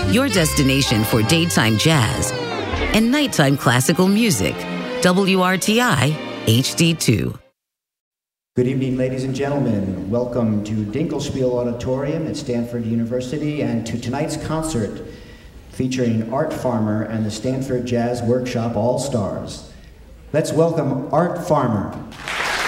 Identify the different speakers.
Speaker 1: your destination for daytime jazz and nighttime classical music. WRTI HD2.
Speaker 2: Good evening, ladies and gentlemen. Welcome to Dinkelspiel Auditorium at Stanford University and to tonight's concert featuring Art Farmer and the Stanford Jazz Workshop All-Stars. Let's welcome Art Farmer.